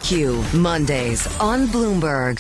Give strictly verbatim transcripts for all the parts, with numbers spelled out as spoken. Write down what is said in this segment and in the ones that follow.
Q, Mondays on Bloomberg.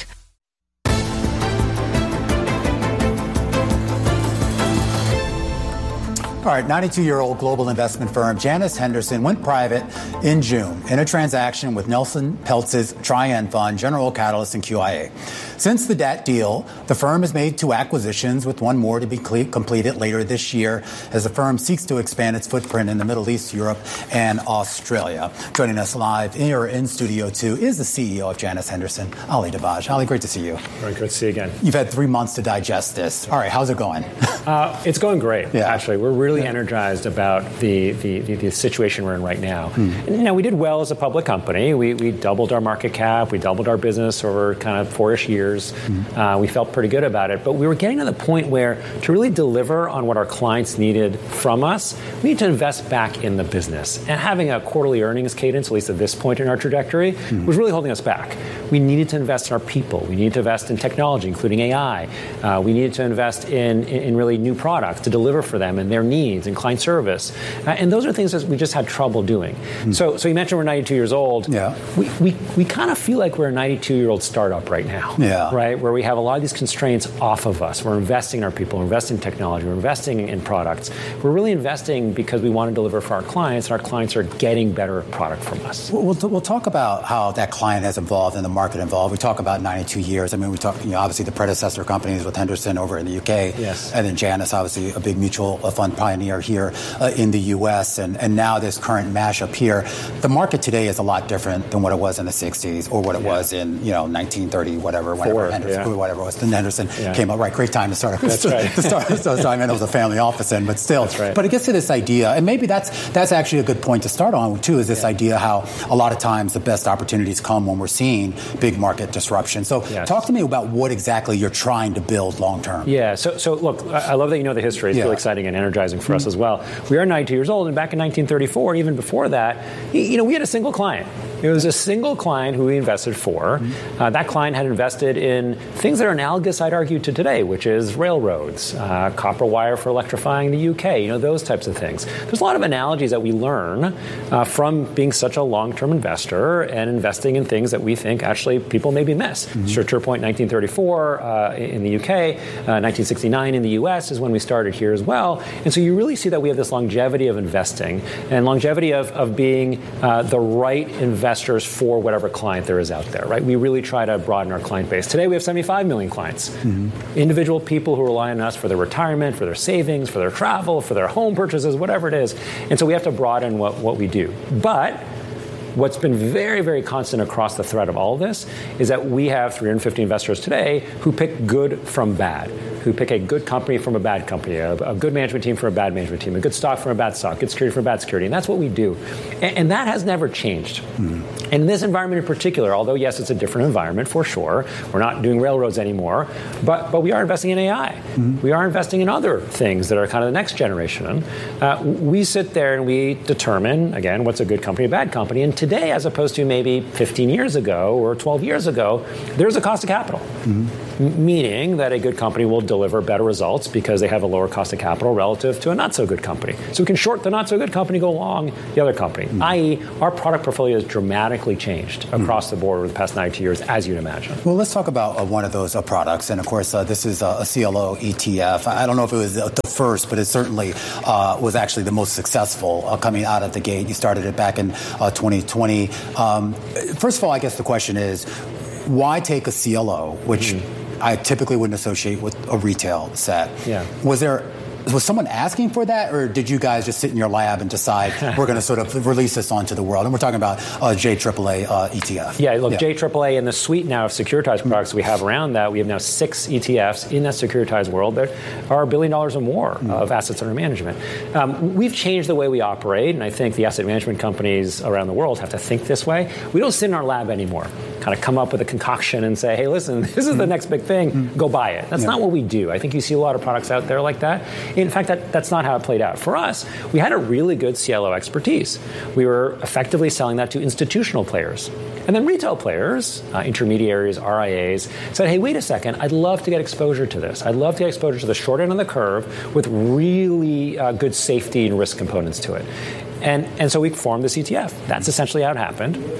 All right, ninety-two-year-old global investment firm Janus Henderson went private in June in a transaction with Nelson Peltz's Trian Fund, General Catalyst, and Q I A. Since the that deal, the firm has made two acquisitions, with one more to be completed later this year as the firm seeks to expand its footprint in the Middle East, Europe, and Australia. Joining us live here in Studio two is the C E O of Janus Henderson, Ali Dibadj. Ali, great to see you. Very good to see you again. You've had three months to digest this. All right, how's it going? uh, it's going great, yeah. actually. We're really yeah. energized about the, the, the, the situation we're in right now. Hmm. And, you know, we did well as a public company. We, we doubled our market cap. We doubled our business over kind of four-ish years. Hmm. Uh, we felt pretty good about it. But we were getting to the point where to really deliver on what our clients needed from us, we need to invest back in the business. And having a quarterly earnings cadence, at least at this point in our trajectory, hmm. was really holding us back. We needed to invest in our people. We needed to invest in technology, including A I. Uh, we needed to invest in, in, in really new products to deliver for them and their needs and client service. Uh, and those are things that we just had trouble doing. Hmm. So so you mentioned we're ninety-two years old. Yeah. We, we, we kind of feel like we're a ninety-two-year-old startup right now. Yeah. Right? Where we have a lot of these constraints off of us. We're investing in our people. We're investing in technology. We're investing in products. We're really investing because we want to deliver for our clients, and our clients are getting better product from us. We'll, we'll talk about how that client has evolved and the market evolved. We talk about ninety-two years. I mean, we talk, you know, obviously the predecessor companies with Henderson over in the U K. Yes. And then Janus, obviously a big mutual fund pioneer here uh, in the U S. And, and now this current mashup here. The market today is a lot different than what it was in the sixties or what it yeah. was in, you know, nineteen thirty, whatever, whenever Four, Henderson, yeah. whatever it was. Then Henderson yeah. came up. Right, great time to start. That's right. to start, to start, I mean, it was a family office then, but still. That's right. But it gets to this idea, and maybe that's that's actually a good point to start on, too, is this yeah. idea how a lot of times the best opportunities come when we're seeing big market disruption. So yes. talk to me about what exactly you're trying to build long term. Yeah, so so look, I love that you know the history. It's yeah. really exciting and energizing for mm-hmm. us as well. We are ninety-two years old, and back in nineteen thirty-four, and even before that, you know, we had a single client. It was a single client who we invested for. Mm-hmm. Uh, that client had invested in things that are analogous, I'd argue, to today, which is railroads, uh, copper wire for electrifying the U K, you know, those types of things. There's a lot of analogies that we learn uh, from being such a long-term investor and investing in things that we think actually people maybe miss. Mm-hmm. Sure point, nineteen thirty-four uh, in the U K, uh, nineteen sixty-nine in the U S is when we started here as well. And so you really see that we have this longevity of investing and longevity of, of being uh, the right investors for whatever client there is out there, right? We really try to broaden our client base. Today we have seventy-five million clients. Mm-hmm. Individual people who rely on us for their retirement, for their savings, for their travel, for their home purchases, whatever it is. And so we have to broaden what, what we do. But what's been very, very constant across the thread of all of this is that we have three hundred fifty investors today who pick good from bad, who pick a good company from a bad company, a, a good management team from a bad management team, a good stock from a bad stock, good security from a bad security. And that's what we do. And, and that has never changed. Mm-hmm. And in this environment in particular, although, yes, it's a different environment for sure, we're not doing railroads anymore, but but we are investing in A I. Mm-hmm. We are investing in other things that are kind of the next generation. Uh, we sit there and we determine, again, what's a good company, a bad company. And today, as opposed to maybe fifteen years ago or twelve years ago, there's a cost of capital. Mm-hmm. M- meaning that a good company will deliver better results because they have a lower cost of capital relative to a not-so-good company. So we can short the not-so-good company, go long the other company, mm-hmm. that is our product portfolio has dramatically changed across mm-hmm. the board over the past ninety years, as you'd imagine. Well, let's talk about uh, one of those uh, products. And, of course, uh, this is uh, a C L O E T F. I don't know if it was the first, but it certainly uh, was actually the most successful uh, coming out of the gate. You started it back in uh, twenty twenty. Um, first of all, I guess the question is, why take a C L O, which mm-hmm. I typically wouldn't associate with a retail set? Yeah. Was there... Was someone asking for that, or did you guys just sit in your lab and decide we're going to sort of release this onto the world? And we're talking about uh, J triple A uh, E T F. Yeah, look, yeah. J triple A and the suite now of securitized products we have around that, we have now six E T Fs in that securitized world that are a billion dollars or more mm-hmm. of assets under management. Um, we've changed the way we operate, and I think the asset management companies around the world have to think this way. We don't sit in our lab anymore, kind of come up with a concoction and say, hey, listen, this is mm-hmm. the next big thing, mm-hmm. go buy it. That's yeah. not what we do. I think you see a lot of products out there like that. In fact, that, that's not how it played out. For us, we had a really good C L O expertise. We were effectively selling that to institutional players. And then retail players, uh, intermediaries, R I As, said, hey, wait a second, I'd love to get exposure to this. I'd love to get exposure to the short end of the curve with really uh, good safety and risk components to it. And, and so we formed this E T F. That's essentially how it happened.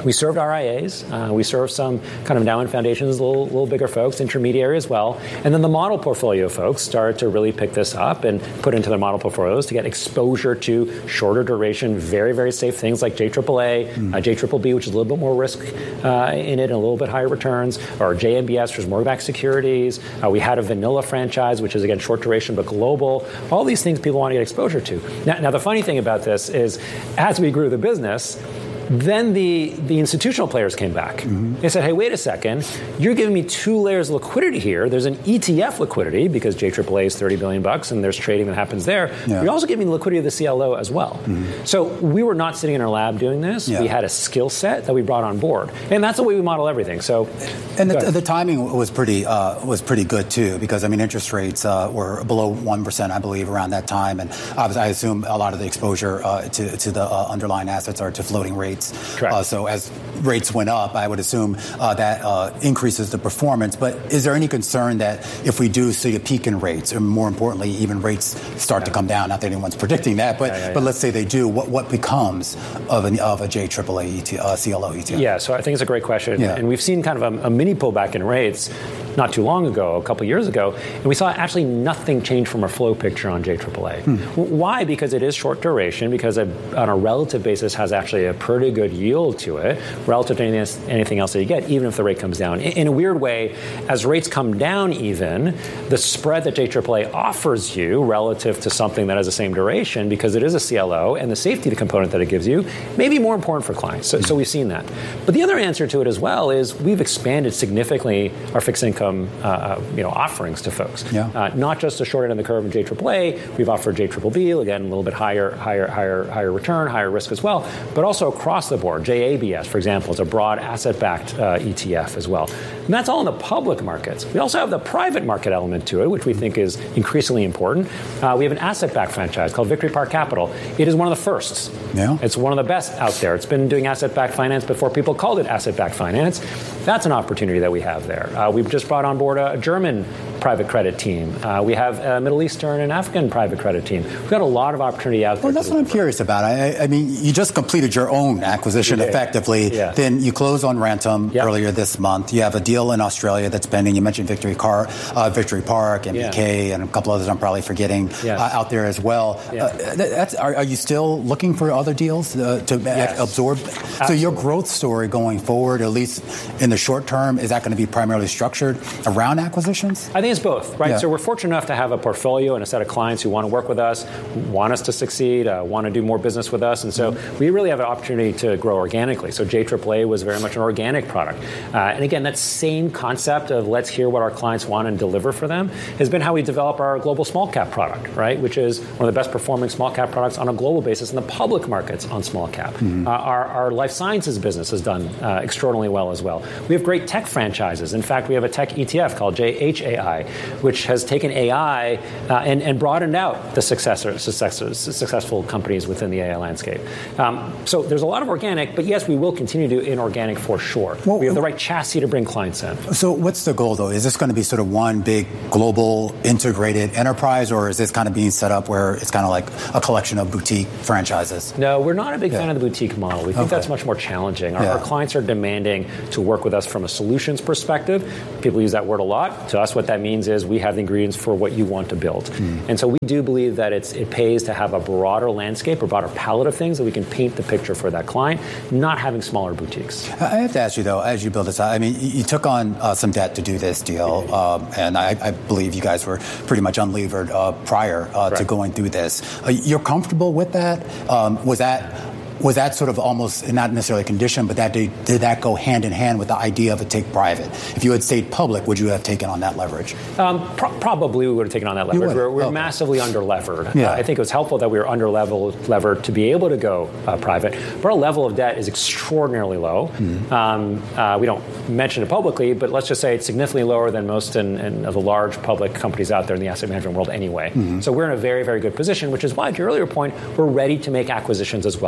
We served R I As. Uh, we served some kind of endowment foundations, a little, little bigger folks, intermediary as well. And then the model portfolio folks started to really pick this up and put into their model portfolios to get exposure to shorter duration, very, very safe things like J triple A, mm. uh, J triple B, which is a little bit more risk uh, in it and a little bit higher returns, or J M B S, which is mortgage-backed securities. Uh, we had a vanilla franchise, which is, again, short duration but global. All these things people want to get exposure to. Now, now the funny thing about this is, as we grew the business, then the, the institutional players came back. Mm-hmm. They said, hey, wait a second. You're giving me two layers of liquidity here. There's an E T F liquidity because J triple A is thirty billion bucks and there's trading that happens there. Yeah. You're also giving me the liquidity of the C L O as well. Mm-hmm. So we were not sitting in our lab doing this. Yeah. We had a skill set that we brought on board. And that's the way we model everything. So, And the, the timing was pretty uh, was pretty good, too, because, I mean, interest rates uh, were below one percent, I believe, around that time. And obviously, I assume a lot of the exposure uh, to, to the uh, underlying assets are to floating rates. Correct. Uh, so as rates went up, I would assume uh, that uh, increases the performance. But is there any concern that if we do see a peak in rates, or more importantly, even rates start yeah. to come down? Not that anyone's predicting that, but yeah, yeah, yeah. but let's say they do. What what becomes of an of a J triple A E T, uh, C L O E T F? Yeah, so I think it's a great question, yeah. and we've seen kind of a, a mini pullback in rates not too long ago, a couple years ago, and we saw actually nothing change from our flow picture on J triple A. Hmm. Why? Because it is short duration, because it, on a relative basis has actually a pretty good yield to it relative to anything, anything else that you get, even if the rate comes down. In, in a weird way, as rates come down even, the spread that J triple A offers you relative to something that has the same duration, because it is a C L O, and the safety component that it gives you may be more important for clients. So, hmm. so we've seen that. But the other answer to it as well is we've expanded significantly our fixed income Uh, you know, offerings to folks. Yeah. Uh, not just the short end of the curve in J triple A. We've offered J triple B, again, a little bit higher, higher, higher, higher return, higher risk as well, but also across the board. J A B S, for example, is a broad asset-backed uh, E T F as well. And that's all in the public markets. We also have the private market element to it, which we think is increasingly important. Uh, we have an asset-backed franchise called Victory Park Capital. It is one of the firsts. Yeah. It's one of the best out there. It's been doing asset-backed finance before people called it asset-backed finance. That's an opportunity that we have there. Uh, we've just brought on board a, a German private credit team. Uh, we have a Middle Eastern and African private credit team. We've got a lot of opportunity out there. Well, that's what I'm curious about. I, I mean, you just completed your own acquisition effectively. Yeah. Then you closed on Rentum yep. earlier this month. You have a deal in Australia that's pending. You mentioned Victory, Car, uh, Victory Park, M B K, yeah. and a couple others I'm probably forgetting yes. uh, out there as well. Yeah. Uh, that's, are, are you still looking for other deals uh, to yes. absorb? Absolutely. So your growth story going forward, at least in the short term, is that going to be primarily structured around acquisitions? I think it's both, right? Yeah. So we're fortunate enough to have a portfolio and a set of clients who want to work with us, want us to succeed, uh, want to do more business with us. And so mm-hmm. we really have an opportunity to grow organically. So J triple A was very much an organic product. Uh, and again, that same concept of let's hear what our clients want and deliver for them has been how we develop our global small cap product, right? Which is one of the best performing small cap products on a global basis in the public markets on small cap. Mm-hmm. Uh, our, our life sciences business has done uh, extraordinarily well as well. We have great tech franchises. In fact, we have a tech E T F called J H A I, which has taken A I uh, and, and broadened out the successor, successors, successful companies within the A I landscape. Um, so there's a lot of organic, but yes, we will continue to do inorganic for sure. Well, we have the right chassis to bring clients in. So what's the goal, though? Is this going to be sort of one big global integrated enterprise, or is this kind of being set up where it's kind of like a collection of boutique franchises? No, we're not a big yeah. fan of the boutique model. We think okay. that's much more challenging. Our, yeah. our clients are demanding to work with us from a solutions perspective. People use that word a lot. To us, what that means is we have the ingredients for what you want to build. Mm. And so we do believe that it's, it pays to have a broader landscape, a broader palette of things that we can paint the picture for that client, not having smaller boutiques. I have to ask you, though, as you build this out, I mean, you took on uh, some debt to do this deal, um, and I, I believe you guys were pretty much unlevered uh, prior uh, to going through this. Uh, you're comfortable with that? Um, was that... Was that sort of almost, not necessarily a condition, but that did, did that go hand in hand with the idea of a take private? If you had stayed public, would you have taken on that leverage? Um, pro- probably we would have taken on that leverage. We're, we're okay. massively under-levered. Yeah. Uh, I think it was helpful that we were under-levered to be able to go uh, private. But our level of debt is extraordinarily low. Mm-hmm. Um, uh, we don't mention it publicly, but let's just say it's significantly lower than most in, in, of the large public companies out there in the asset management world anyway. Mm-hmm. So we're in a very, very good position, which is why, to your earlier point, we're ready to make acquisitions as well. We're ready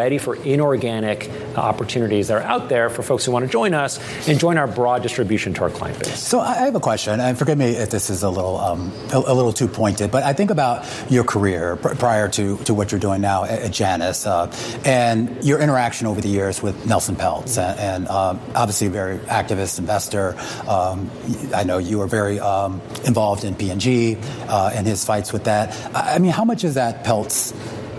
ready for inorganic opportunities that are out there for folks who want to join us and join our broad distribution to our client base. So I have a question, and forgive me if this is a little um, a, a little too pointed, but I think about your career pr- prior to, to what you're doing now at, at Janus, uh, and your interaction over the years with Nelson Peltz, and, and um, obviously a very activist investor. Um, I know you were very um, involved in P and G uh, and his fights with that. I, I mean, how much is that Peltz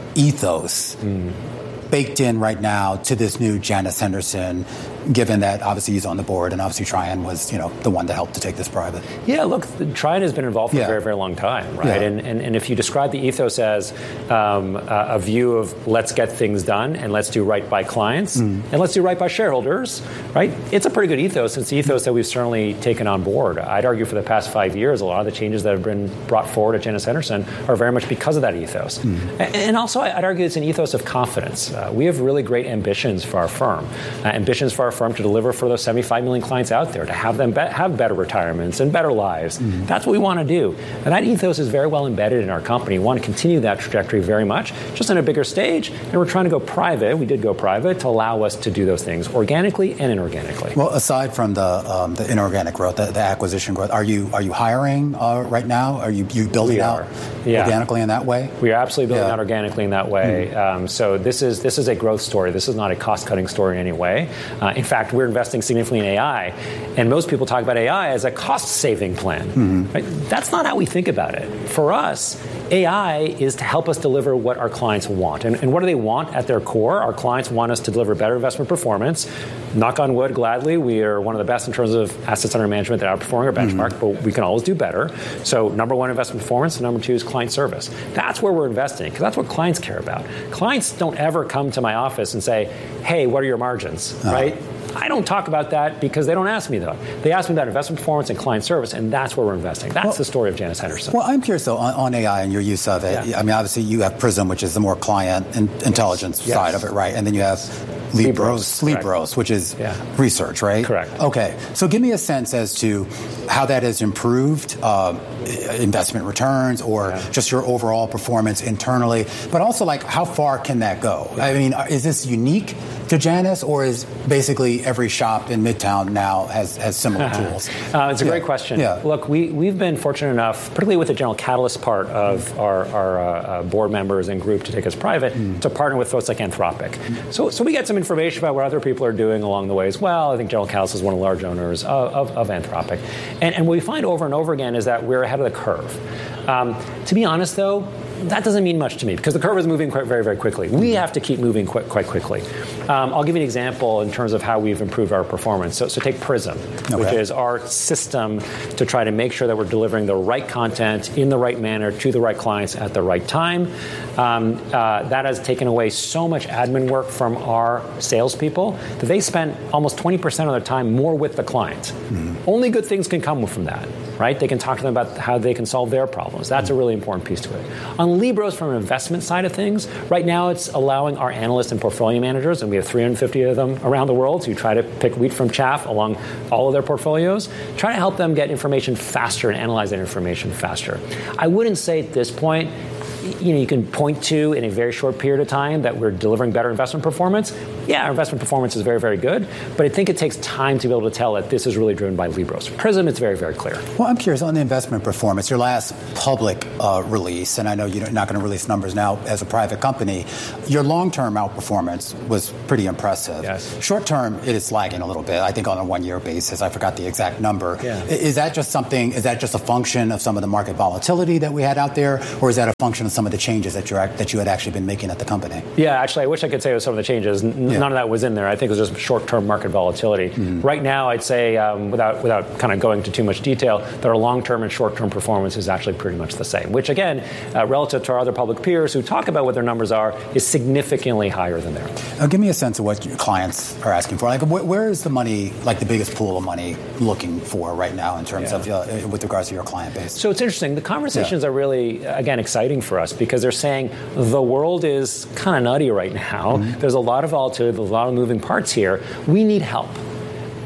ethos mm. baked in right now to this new Janus Henderson, given that obviously he's on the board and obviously Trian was, you know, the one that helped to take this private? Yeah, look, Trian has been involved for yeah. a very, very long time, right? Yeah. And, and and if you describe the ethos as um, a, a view of let's get things done and let's do right by clients mm. and let's do right by shareholders, right? It's a pretty good ethos. It's the ethos that we've certainly taken on board. I'd argue for the past five years, a lot of the changes that have been brought forward at Janus Henderson are very much because of that ethos. Mm. And, and also, I'd argue it's an ethos of confidence. Uh, we have really great ambitions for our firm, uh, ambitions for our firm to deliver for those seventy-five million clients out there, to have them be- have better retirements and better lives. Mm-hmm. That's what we want to do. And that ethos is very well embedded in our company. We want to continue that trajectory very much, just on a bigger stage. And we're trying to go private. We did go private to allow us to do those things organically and inorganically. Well, aside from the um, the inorganic growth, the, the acquisition growth, are you are you hiring uh, right now? Are you, you building we out are. Yeah. organically in that way? We are absolutely building yeah. out organically in that way. Mm-hmm. Um, so this is this is a growth story. This is not a cost-cutting story in any way. Uh, in fact, we're investing significantly in A I, and most people talk about A I as a cost-saving plan. Mm-hmm. Right? That's not how we think about it. For us, A I is to help us deliver what our clients want. And, and what do they want at their core? Our clients want us to deliver better investment performance. Knock on wood, gladly, we are one of the best in terms of assets under management that are outperforming our benchmark, mm-hmm. but we can always do better. So number one, investment performance, and number two is client service. That's where we're investing, because that's what clients care about. Clients don't ever come to my office and say, hey, what are your margins, uh-huh. right? I don't talk about that because they don't ask me that. They ask me about investment performance and client service, and that's where we're investing. That's well, the story of Janus Henderson. Well, I'm curious, though, on, on A I and your use of it. Yeah. I mean, obviously, you have Prism, which is the more client and intelligence yes. side of it, right? And then you have Libros, Libros, Libros which is yeah. research, right? Correct. Okay. So give me a sense as to how that has improved uh, investment returns or yeah. just your overall performance internally, but also, like, how far can that go? Yeah. I mean, is this unique to Janus, or is basically every shop in Midtown now has, has similar tools? Uh, it's a yeah. great question. Yeah. Look, we, we've been fortunate enough, particularly with the General Catalyst part of our, our uh, board members and group to take us private, mm. to partner with folks like Anthropic. Mm. So, so we get some information about what other people are doing along the way as well. I think General Catalyst is one of the large owners of, of, of Anthropic. And, and what we find over and over again is that we're ahead of the curve. Um, to be honest, though, that doesn't mean much to me because the curve is moving quite very, very quickly. We have to keep moving quite, quite quickly. Um, I'll give you an example in terms of how we've improved our performance. So, so take Prism, okay. which is our system to try to make sure that we're delivering the right content in the right manner to the right clients at the right time. Um, uh, that has taken away so much admin work from our salespeople that they spend almost twenty percent of their time more with the client. Mm-hmm. Only good things can come from that, right? They can talk to them about how they can solve their problems. That's mm-hmm. a really important piece to it. On Libros, from an investment side of things, right now it's allowing our analysts and portfolio managers, and we have three hundred fifty of them around the world, who try to pick wheat from chaff along all of their portfolios, try to help them get information faster and analyze that information faster. I wouldn't say at this point, you know, you can point to in a very short period of time that we're delivering better investment performance. Yeah, our investment performance is very, very good, but I think it takes time to be able to tell that this is really driven by Libros. Prism, it's very, very clear. Well, I'm curious on the investment performance. Your last public uh, release, and I know you're not going to release numbers now as a private company, your long-term outperformance was pretty impressive. Yes. Short-term, it is lagging a little bit. I think on a one-year basis, I forgot the exact number. Yeah. Is that just something? Is that just a function of some of the market volatility that we had out there, or is that a function of some of the changes that you that you had actually been making at the company? Yeah, actually, I wish I could say it was some of the changes. N- yeah. None of that was in there. I think it was just short-term market volatility. Mm-hmm. Right now, I'd say, um, without without kind of going into too much detail, that our long-term and short-term performance is actually pretty much the same, which, again, uh, relative to our other public peers who talk about what their numbers are, is significantly higher than theirs. Now, give me a sense of what your clients are asking for. Like, wh- where is the money, like the biggest pool of money, looking for right now in terms yeah. of, uh, with regards to your client base? So it's interesting. The conversations yeah. are really, again, exciting for us because they're saying the world is kind of nutty right now. Mm-hmm. There's a lot of volatility, there's a lot of moving parts here. We need help.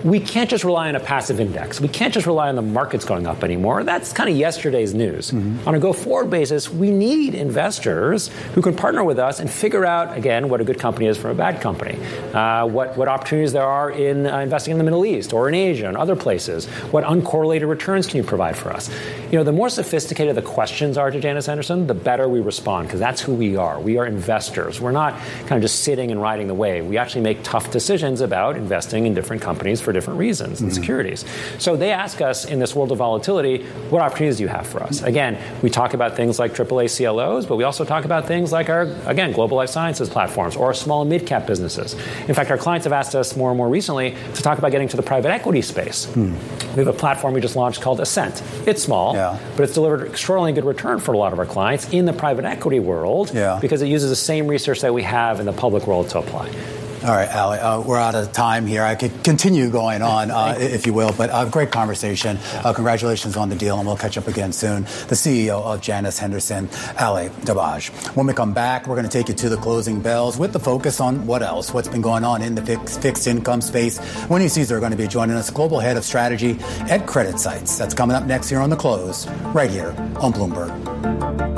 we can't just rely on a passive index. We can't just rely on the markets going up anymore. That's kind of yesterday's news. Mm-hmm. On a go-forward basis, we need investors who can partner with us and figure out, again, what a good company is from a bad company, uh, what, what opportunities there are in uh, investing in the Middle East or in Asia and other places, what uncorrelated returns can you provide for us. You know, the more sophisticated the questions are to Janus Henderson, the better we respond, because that's who we are. We are investors. We're not kind of just sitting and riding the wave. We actually make tough decisions about investing in different companies for different reasons and mm-hmm. securities. So they ask us in this world of volatility, what opportunities do you have for us? Again, we talk about things like triple A C L Os, but we also talk about things like our, again, global life sciences platforms or our small and mid-cap businesses. In fact, our clients have asked us more and more recently to talk about getting to the private equity space. Hmm. We have a platform we just launched called Ascent. It's small, yeah. but it's delivered extraordinarily good return for a lot of our clients in the private equity world yeah. because it uses the same research that we have in the public world to apply. All right, Ali, uh, we're out of time here. I could continue going on, uh, if you will, but uh, great conversation. Uh, congratulations on the deal, and we'll catch up again soon. The C E O of Janus Henderson, Ali Dibadj. When we come back, we're going to take you to the closing bells with the focus on what else, what's been going on in the fixed, fixed income space. Winnie Caesar are going to be joining us, Global Head of Strategy at CreditSights. That's coming up next here on The Close, right here on Bloomberg.